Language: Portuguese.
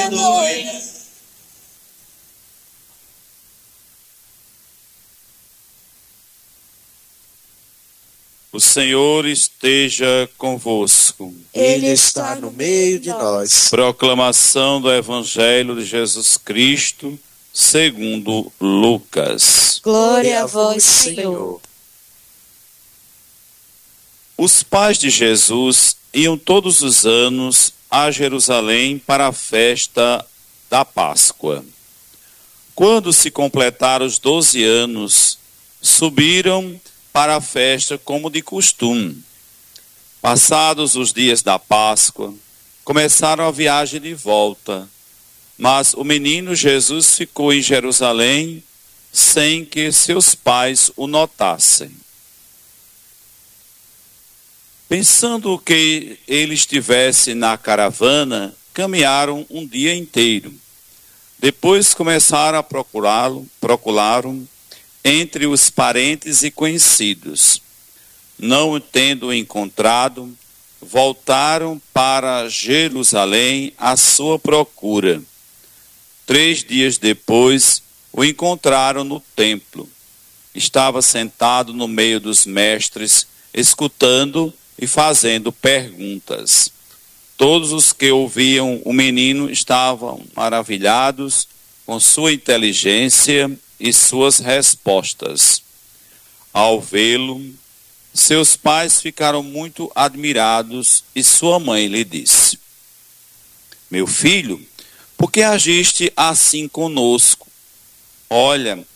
aleluia. O Senhor esteja convosco. Ele está no meio de nós. Proclamação do Evangelho de Jesus Cristo, segundo Lucas. Glória a vós, Senhor. Os pais de Jesus iam todos os anos a Jerusalém para a festa da Páscoa. Quando se completaram os 12 anos, subiram para a festa como de costume. Passados os dias da Páscoa, começaram a viagem de volta, mas o menino Jesus ficou em Jerusalém sem que seus pais o notassem. Pensando que ele estivesse na caravana, caminharam um dia inteiro. Depois começaram a procurá-lo entre os parentes e conhecidos. Não o tendo encontrado, voltaram para Jerusalém à sua procura. 3 dias depois, o encontraram no templo. Estava sentado no meio dos mestres, escutando e fazendo perguntas. Todos os que ouviam o menino estavam maravilhados com sua inteligência e suas respostas. Ao vê-lo, seus pais ficaram muito admirados e sua mãe lhe disse: Meu filho, por que agiste assim conosco? Olha,